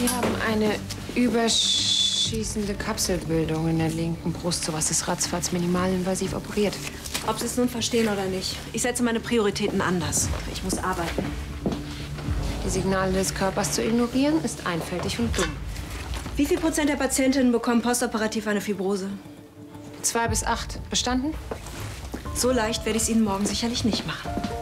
Sie haben eine überschießende Kapselbildung in der linken Brust. Sowas ist ratzfatz minimalinvasiv operiert. Ob Sie es nun verstehen oder nicht. Ich setze meine Prioritäten anders. Ich muss arbeiten. Die Signale des Körpers zu ignorieren, ist einfältig und dumm. Wie viel Prozent der Patientinnen bekommen postoperativ eine Fibrose? 2 bis 8. Bestanden? So leicht werde ich es Ihnen morgen sicherlich nicht machen.